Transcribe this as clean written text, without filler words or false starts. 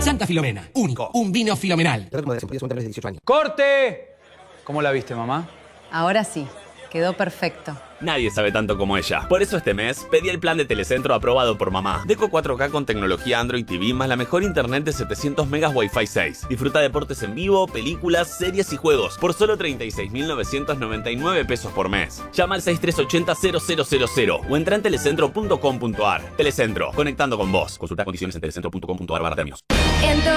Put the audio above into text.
Santa Filomena, único, un vino filomenal. ¡Corte! ¿Cómo la viste, mamá? Ahora sí, quedó perfecto. Nadie sabe tanto como ella. Por eso este mes pedí el plan de Telecentro aprobado por mamá. Deco 4K con tecnología Android TV más la mejor internet de 700 megas Wi-Fi 6. Disfruta deportes en vivo, películas, series y juegos por solo 36.999 pesos por mes. Llama al 6380-0000 o entra en telecentro.com.ar. Telecentro, conectando con vos. Consulta condiciones en telecentro.com.ar/términos. En